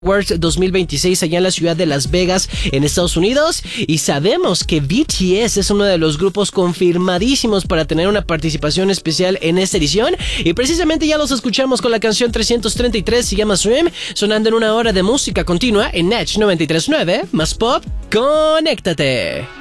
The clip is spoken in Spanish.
Awards 2026 allá en la ciudad de Las Vegas, en Estados Unidos, y sabemos que BTS es uno de los grupos confirmadísimos para tener una participación especial en esta edición, y precisamente ya los escuchamos con la canción 333, se llama Swim, sonando en una hora de música continua en Natch 93.9, más pop, conéctate.